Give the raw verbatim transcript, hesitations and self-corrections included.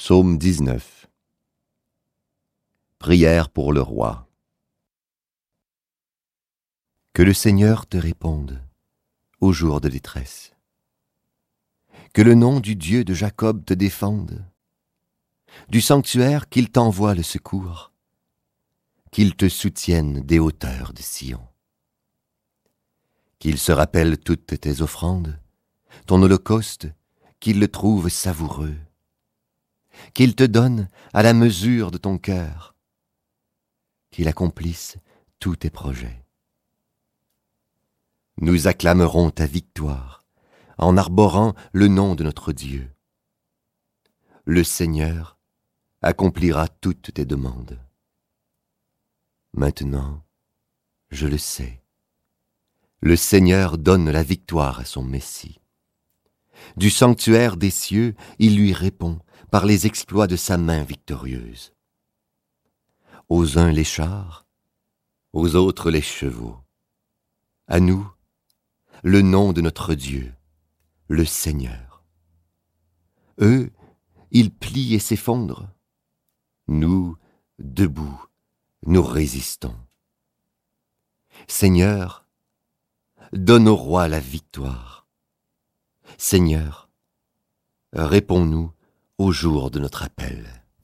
Psaume dix-neuf. Prière pour le roi. Que le Seigneur te réponde au jour de détresse. Que le nom du Dieu de Jacob te défende. Du sanctuaire qu'il t'envoie le secours. Qu'il te soutienne des hauteurs de Sion. Qu'il se rappelle toutes tes offrandes, ton holocauste, qu'il le trouve savoureux. Qu'il te donne à la mesure de ton cœur, qu'il accomplisse tous tes projets. Nous acclamerons ta victoire en arborant le nom de notre Dieu. Le Seigneur accomplira toutes tes demandes. Maintenant, je le sais, le Seigneur donne la victoire à son Messie. Du sanctuaire des cieux, il lui répond par les exploits de sa main victorieuse. Aux uns les chars, aux autres les chevaux. À nous, le nom de notre Dieu, le Seigneur. Eux, ils plient et s'effondrent. Nous, debout, nous résistons. Seigneur, donne au roi la victoire. Seigneur, réponds-nous au jour de notre appel.